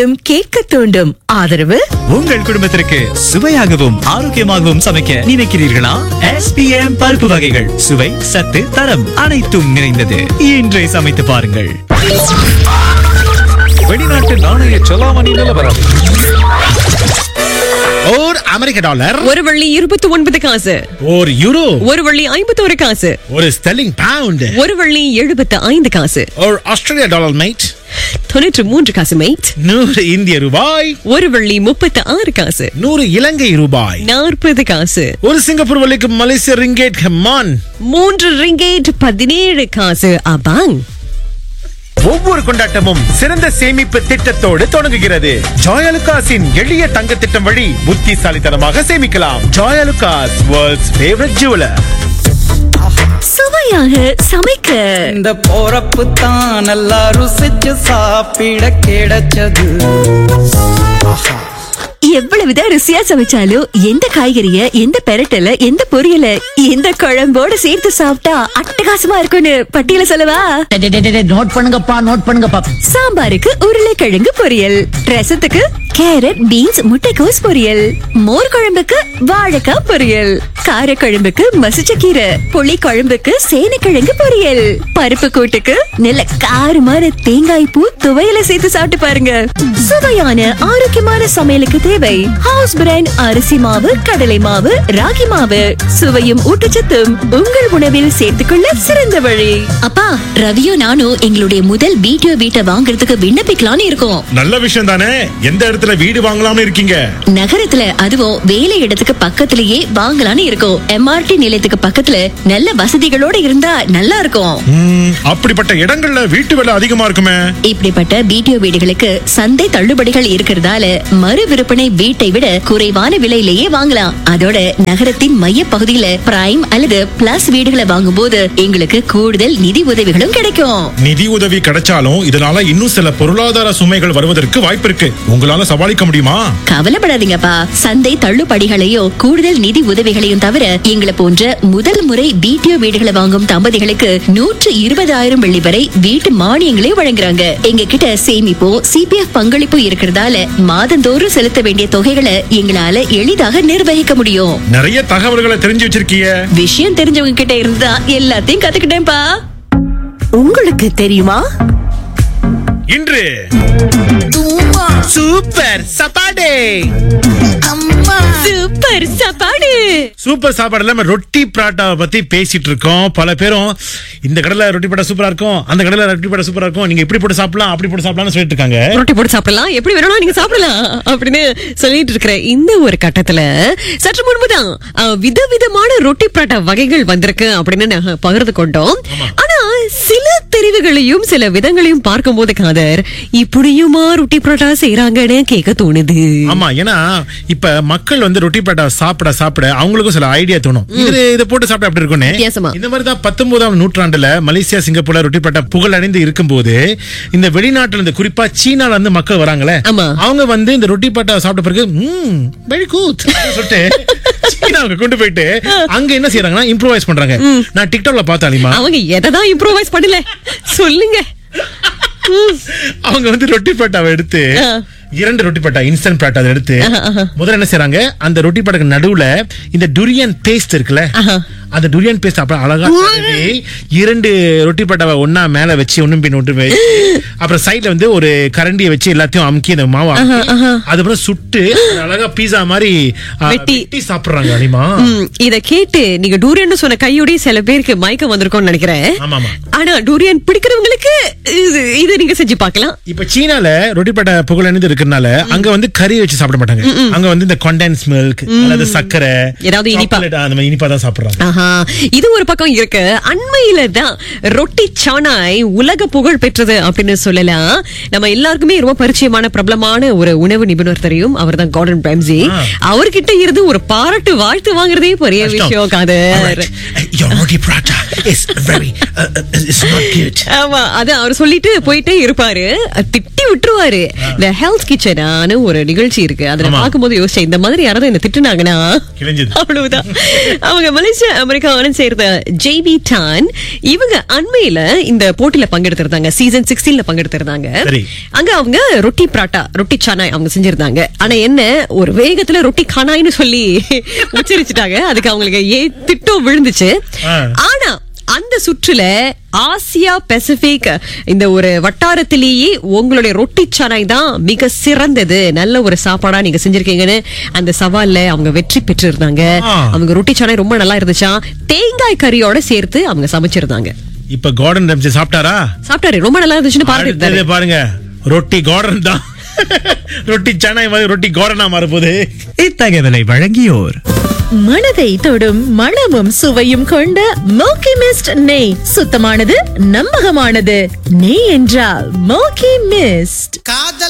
மீண்டும் கேட்க தூண்டும். ஆதரவு உங்கள் குடும்பத்திற்கு சுவையாகவும் ஆரோக்கியமாகவும் சமைக்க நினைக்கிறீர்களா? SPM பருப்பு வகைகள் சுவை, சத்து, தரம் அனைத்தும் நிறைந்தது. இன்றே சமைத்து பாருங்கள். வெளிநாட்டு நாணய செலாவணி நிலவரம். ஒரு அமெரிக்க டாலர், ஒரு வெள்ளி 29 காசு, ஒரு யூரோ, ஒரு வெள்ளி 51 காசு, ஒரு ஸ்டெர்லிங் பவுண்ட், ஒரு வெள்ளி 75 காசு, ஒரு ஆஸ்திரேலியா டாலர் மேட் 93 காசு மேட், 100 இந்திய ரூபாய், ஒரு வெள்ளி 36 காசு, 100 இலங்கை ரூபாய், 40 காசு, ஒரு சிங்கப்பூர் வள்ளிக்கு மலேசிய ரிங்கேட். கமான், 3 ரிங்கேட் 17 காசு. அபாங். ஒவ்வொரு கொண்டாட்டமும் சிறந்த சேமிப்பு திட்டத்தோடு தொடங்குகிறது. ஜாயலுகாஸின் எளிய தங்க திட்டம் வழி புத்திசாலித்தனமாக சேமிக்கலாம். Joyalukkas, world's favourite jeweller. சுவையாக சமைக்க இந்த போறப்பு தான் நல்லா ருசிச்சு சாப்பிட கிடைச்சது. எவ்வளவுதான் ருசியா சமைச்சாலும் எந்த காய்கறிய, எந்த பெரட்டல, எந்த பொரியல, எந்த குழம்போட சேர்த்து சாப்பிட்டா அட்டகாசமா இருக்கும்னு பட்டியல சொல்லவா? நோட் பண்ணுங்கப்பா, நோட் பண்ணுங்கப்பா. சாம்பாருக்கு உருளைக்கிழங்கு பொரியல், ரசத்துக்கு கேரட், பீன்ஸ், முட்டைக்கோஸ் பொரியல், மோர் குழம்புக்கு வாழைக்காய் பொரியல், காரக்குழம்புக்கு மசிச்சக்கீரை, புளி குழம்புக்கு சேனைக்கிழங்கு பொரியல், பருப்பு கூட்டுக்கு நல்ல காரமான தேங்காய் பூ துவையில சேர்த்து சாப்பிட்டு பாருங்க. சுவையான ஆரோக்கியமான சமையலுக்கு தேவை ஹவுஸ் பிராண்ட் அரிசி மாவு, கடலை மாவு, ராகி மாவு. சுவையும் ஊட்டச்சத்தும் உங்கள் உணவில் சேர்த்துக்கொள்ள சிறந்த வழி. அப்பா, ரவியும் நானும் எங்களுடைய முதல் வீடியோ வீட்டை வாங்குறதுக்கு விண்ணப்பிக்கலாம்னு இருக்கோம். நல்ல விஷயம் தானே. எந்த இடத்துல வீடு வாங்கலாம்னு இருக்கீங்க? நகரத்துல, அதுவும் வேலை இடத்துக்கு பக்கத்திலேயே வாங்கலாம்னு இருக்கோம். MRT நிலையத்துக்கு பக்கத்துல நல்ல வசதிகளோட இருந்தா நல்லா இருக்கும். அப்படிப்பட்ட இடங்கள்ல வீட்டு விலை அதிகமா இருக்குமே. இப்படிப்பட்ட வீடியோ வீடுகளுக்கு சந்தை தள்ளுபடிகள் இருக்கிறதால மறு விற்பனை வீட்டை விட குறைவான விலையிலேயே வாங்கலாம். அதோட நகரத்தின் மைய பகுதியில பிரைம் அல்லது பிளஸ் வீடுகளை வாங்கும் போது எங்களுக்கு கூடுதல் நிதி உதவிகளும் கிடைக்கும். நிதி உதவி கிடைச்சாலும் இதனால இன்னும் சில பொருளாதார சுமைகள் வருவதற்கு வாய்ப்பு இருக்கு. உங்களால சமாளிக்க முடியுமா? கவலைப்படாதீங்கப்பா. சந்தை தள்ளுபடிகளையோ கூடுதல் நிதி உதவிகளையும் தவிர எங்களை போன்ற முதல் முறை வீடியோ வீடுகளை வாங்கும் தம்பதிகளுக்கு 120,000 வெள்ளி வரை வீட்டு மானியங்களை வழங்குறாங்க. எங்க கிட்ட சேமிப்போ CPF பங்களிப்பு இருக்கிறதால மாதந்தோறும் செலுத்த வேண்டிய தொகைகளை எங்களால எளிதாக நிர்வகிக்க முடியும். நிறைய தகவல்களை தெரிஞ்சு வச்சிருக்கீங்க. விஷயம் தெரிஞ்சவங்க கிட்ட இருந்தா எல்லாத்தையும் கத்துக்கிட்டேன்பா. உங்களுக்கு தெரியுமா? இன்று சூப்பர் சாப்பாடு. சூப்பர் சாப்பாடு. சூப்பர் சாப்பாடு இல்லாம ரொட்டி பராட்டாவை பத்தி பேசிட்டு இருக்கோம். பல பேரும் இந்த கடையில ரொட்டி பராட்டா சூப்பரா இருக்கும், அந்த கடையில ரொட்டி பராட்டா சூப்பரா இருக்கும், நீங்க இப்படி போட்டு சாப்பிடலாம், அப்படி போட்டு சாப்பிடலாம்னு சொல்லிட்டு இருக்காங்க. ரொட்டி போட்டு சாப்பிடலாம், எப்படி வேணும் நீங்க சாப்பிடலாம் அப்படின்னு சொல்லிட்டு இருக்கிற இந்த ஒரு கட்டத்துல சற்று முன்புதான் விதவிதமான ரொட்டி பராட்டா வகைகள் வந்திருக்கு அப்படின்னு நாங்க பகிர்ந்து கொண்டோம். ஆனா சில தெரிவுகளையும் சில விதங்களையும் பார்க்கும் போது காதர், இப்படியுமா ரொட்டி பராட்டா செய்யறாங்கன்னு கேட்க தோணுது. ஆமா, ஏன்னா இப்ப மக்கள் வந்து ரொட்டி பராட்டா சாப்பிட சாப்பிட அவங்களுக்கும் சில ஐடியா தோணும். இதை போட்டு சாப்பிட அப்படி இருக்கும்னு. இந்த மாதிரி தான் 19ஆம் நூற்றாண்டுல மலேசியா, சிங்கப்பூர்ல ரொட்டி பராட்டா புகழடைந்து இருக்கும்போது இந்த வெளிநாட்டுல இருந்து, குறிப்பா சீனால இருந்து மக்கள் வராங்களே, அவங்க வந்து இந்த ரொட்டி பராட்டா சாப்பிட்ட பிறகு வெரி குட் சொல்லிட்டு சீனாவுக்கு கொண்டு போயிட்டு அங்க என்ன செய்யறாங்கன்னா இம்ப்ரோவைஸ் பண்றாங்க. நான் டிக்டாக்ல பார்த்தாலிமா, அவங்க எததான் இம்ப்ரோவைஸ் பண்ணல சொல்லுங்க. அவங்க வந்து ரொட்டி பராட்டாவை எடுத்து 2 ரொட்டி பராட்டா, இன்ஸ்டன்ட் பராட்டா எடுத்து முதல்ல என்ன செய்யறாங்க, அந்த ரொட்டி பராட்டாக்கு நடுவுல இந்த டுரியன் பேஸ்ட் இருக்குல்ல, அந்த டுரியன் பேஸ்ட் அப்புறம் அழகா 2 ரொட்டி பராட்டாவை ஒன்னா மேல வச்சு ஒண்ணும் பின் ஒன்று வச்சு அப்புறம் சைட்ல வந்து ஒரு கரண்டியை வச்சு எல்லாத்தையும் அமுக்கி அந்த மாவு அதுக்கப்புறம் சுட்டு அழகா பீஸா மாதிரி வெட்டி சாப்பிடுறாங்க. அனிமா, இத கேட்டு நீங்க டூரியன் சொன்ன கையோட சில பேருக்கு மயக்கம் வந்திருக்கும்னு நினைக்கிறேன். ஆனா டூரியன் பிடிக்கிறவங்களுக்கு இது நீங்க செஞ்சு பார்க்கலாம். இப்ப சீனால ரொட்டி பராட்டா புகழடைந்து இருக்கறனால அங்க வந்து கறி வச்சு சாப்பிட மாட்டாங்க. அங்க வந்து இந்த கண்டென்ஸ் மில்க் அல்லது சக்கரை, ஏதாவது இனிப்பா, அந்த மாதிரி இனிப்பா தான் சாப்பிடுறாங்க. இது ஒரு பக்கம் இருக்கு. அண்மையில தான் ரொட்டி சானாய் உலக புகழ் பெற்றது அப்படின்னு சொல்லலாம். நம்ம எல்லாருக்குமே ரொம்ப பரிச்சயமான பிரபலமான ஒரு உணவு நிபுணர் தெரியும், அவர் தான் கார்டன் பிராம்சி. அவர்கிட்ட இருந்து ஒரு பாராட்டு வாழ்த்து வாங்குறதே பெரிய விஷயம் காதர். ஆமா, அது அவர் சொல்லிட்டு போயிட்டே இருப்பாரு. திட்டி விட்டுருவாரு. இந்த ஹெல்த் கிச்சனான ஒரு நிகழ்ச்சி இருக்கு, அதுல பார்க்கும்போது யோசிச்சேன், இந்த மாதிரி யாராவது என்ன திட்டுனாங்கன்னா அவ்வளவுதான். அவங்க மலேசியா அமெரிக்காவுடன் சேர்ந்த ஜேபி டான், இவங்க அண்மையில இந்த போட்டியில பங்கெடுத்திருந்தாங்க. சீசன் 16ல பங்கெடுத்திருந்தாங்க. அங்க அவங்க ரொட்டி பராட்டா, ரொட்டி சானாய் அவங்க செஞ்சிருந்தாங்க. ஆனா என்ன, ஒரு வேகத்துல ரொட்டி கானாய்னு சொல்லி உச்சரிச்சுட்டாங்க. அதுக்கு அவங்களுக்கு திட்டம் விழுந்துச்சு. ஆனா அந்த சுற்றுல ஆசியா பசிபிக் இந்த ஒரு வட்டாரத்திலேயே உங்களுடைய ரொட்டி சானாய் தான் மிக சிறந்தது, நல்ல ஒரு சாப்பாடா நீங்க செஞ்சிருக்கீங்கன்னு அந்த சவால்ல அவங்க வெற்றி பெற்று இருந்தாங்க. அவங்க ரொட்டி சானாய் ரொம்ப நல்லா இருந்துச்சா, தேங்காய் கறியோட சேர்த்து அவங்க சமைச்சிருந்தாங்க. இப்ப கார்டன் ரம்ஜி சாப்பிட்டாரு, ரொம்ப நல்லா இருந்துச்சுன்னு பாருங்க. ரொட்டி கார்டன் தான் ரொட்டி சானாய் மாதிரி ரொட்டி கார்டனா மாறப்போகுது. இத்தகவலை வழங்கியோர் மனதை தொடும் மணமும் சுவையும் கொண்ட மோக்கி மிஸ்ட் நெய். சுத்தமானது, நம்பகமானது. நெய் என்றால் மோக்கி மிஸ்ட்.